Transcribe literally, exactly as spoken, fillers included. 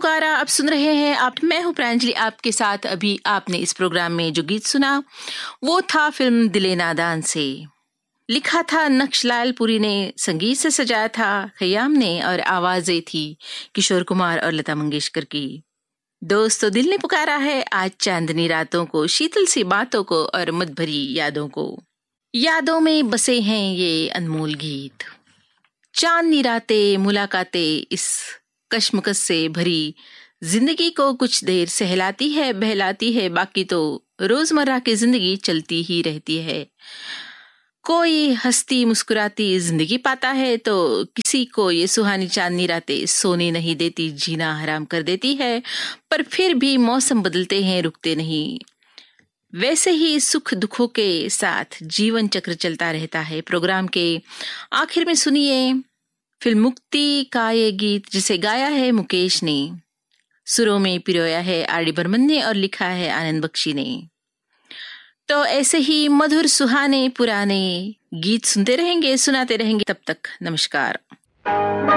पुकारा आप सुन रहे हैं आप। मैं हूं प्रांजलि आपके साथ। अभी आपने इस प्रोग्राम में जो गीत सुना वो था फिल्म दिले नादान से। लिखा था नक्शलाल पुरी ने, संगीत से सजाया था खयाम ने और आवाजें थी किशोर कुमार और लता मंगेशकर की। दोस्तों, दिल ने पुकारा है आज चांदनी रातों को, शीतल सी बातों को और मत भरी यादों को। यादों में बसे हैं ये अनमोल गीत। चांदनी रातें, मुलाकातें इस कश्मकश से भरी जिंदगी को कुछ देर सहलाती है, बहलाती है, बाकी तो रोजमर्रा की जिंदगी चलती ही रहती है। कोई हंसती मुस्कुराती जिंदगी पाता है तो किसी को ये सुहानी चांदनी रातें सोने नहीं देती, जीना हराम कर देती है। पर फिर भी मौसम बदलते हैं, रुकते नहीं। वैसे ही सुख दुखों के साथ जीवन चक्र चलता रहता है। प्रोग्राम के आखिर में सुनिए फिल्म मुक्ति का ये गीत जिसे गाया है मुकेश ने, सुरों में पिरोया है आर डी बर्मन ने और लिखा है आनंद बख्शी ने। तो ऐसे ही मधुर सुहाने पुराने गीत सुनते रहेंगे, सुनाते रहेंगे। तब तक नमस्कार।